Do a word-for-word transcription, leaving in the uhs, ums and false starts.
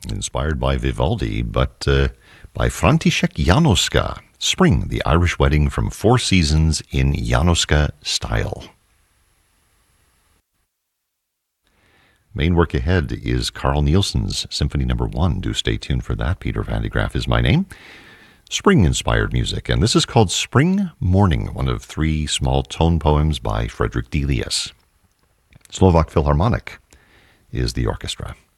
inspired by Vivaldi, but uh, by František Janoska. Spring, the Irish Wedding from Four Seasons in Janoska style. Main work ahead is Carl Nielsen's Symphony Number One. Do stay tuned for that. Peter Van de Graaff is my name. Spring-inspired music, and this is called Spring Morning, one of three small tone poems by Frederick Delius. Slovak Philharmonic is the orchestra.